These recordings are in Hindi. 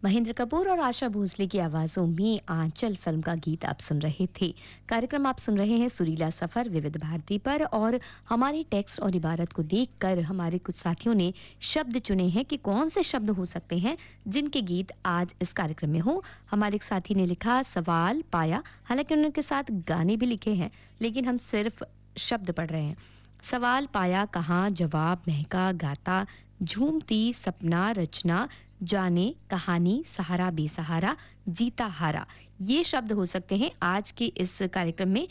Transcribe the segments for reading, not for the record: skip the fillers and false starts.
महेंद्र कपूर और आशा भोसले की आवाजों में आंचल फिल्म का गीत आप सुन रहे थे। कार्यक्रम आप सुन रहे हैं सुरीला सफर विविध भारती पर। और हमारे टेक्स्ट और इबारत को देखकर हमारे कुछ साथियों ने शब्द चुने हैं कि कौन से शब्द हो सकते हैं जिनके गीत आज इस कार्यक्रम में हो। हमारे एक साथी ने लिखा सवाल पाया, हालांकि उनके साथ गाने भी लिखे हैं, लेकिन हम सिर्फ शब्द पढ़ रहे हैं। सवाल पाया कहाँ, जवाब महका, गाता, झूमती, सपना, रचना, जाने, कहानी, सहारा बेसहारा, जीता हारा। ये शब्द हो सकते हैं आज के इस कार्यक्रम में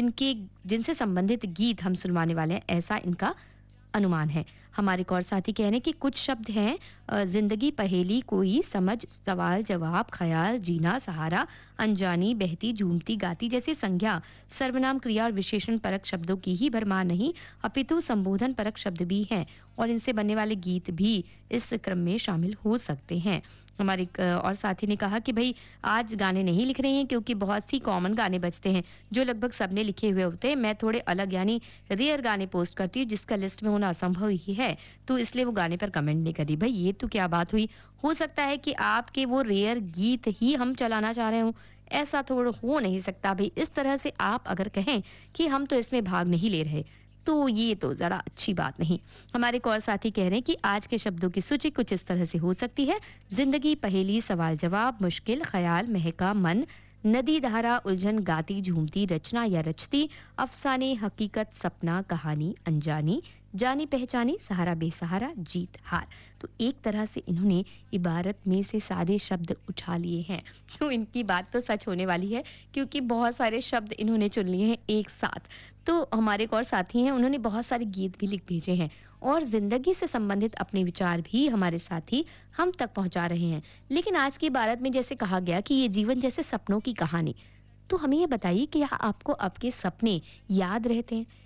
जिनसे संबंधित गीत हम सुनवाने वाले हैं, ऐसा इनका अनुमान है। हमारे एक और साथी कह रहे हैं कि कुछ शब्द हैं जिंदगी, पहेली, कोई, समझ, सवाल, जवाब, ख्याल, जीना, सहारा, अनजानी, बहती, झूमती, गाती जैसे संज्ञा, सर्वनाम, क्रिया और विशेषण परक शब्दों की ही भरमार नहीं, अपितु संबोधन परक शब्द भी हैं और इनसे बनने वाले गीत भी इस क्रम में शामिल हो सकते हैं। हमारे एक और साथी ने कहा कि भाई आज गाने नहीं लिख रहे हैं क्योंकि बहुत सी कॉमन गाने बजते हैं जो लगभग सबने लिखे हुए होते हैं। मैं थोड़े अलग यानी रेयर गाने पोस्ट करती हूँ जिसका लिस्ट में होना असंभव ही है, तो इसलिए वो गाने पर कमेंट नहीं करी। भाई ये तो क्या बात हुई, हो सकता है कि आपके वो रेयर गीत ही हम चलाना चाह रहे हो, ऐसा थोड़ा हो नहीं सकता। भाई इस तरह से आप अगर कहें कि हम तो इसमें भाग नहीं ले रहे तो ये तो जरा अच्छी बात नहीं। हमारे एक और साथी कह रहे हैं कि आज के शब्दों की सूची कुछ इस तरह से हो सकती है: जिंदगी, पहेली, सवाल जवाब, मुश्किल, ख्याल, महका, मन, नदी, धारा, उलझन, गाती, झूमती, रचना या रचती, अफसाने, हकीकत, सपना, कहानी, अनजानी, जानी पहचानी, सहारा बेसहारा, जीत हार। तो एक तरह से इन्होंने इबारत में से सारे शब्द उठा लिए हैं। तो इनकी बात तो सच होने वाली है क्योंकि बहुत सारे शब्द इन्होंने चुन लिए हैं एक साथ। तो हमारे एक और साथी हैं, उन्होंने बहुत सारे गीत भी लिख भेजे हैं और जिंदगी से संबंधित अपने विचार भी हमारे साथी हम तक पहुंचा रहे हैं। लेकिन आज की इबारत में जैसे कहा गया कि ये जीवन जैसे सपनों की कहानी, तो हमें ये बताइए कि क्या आपको आपके सपने याद रहते हैं?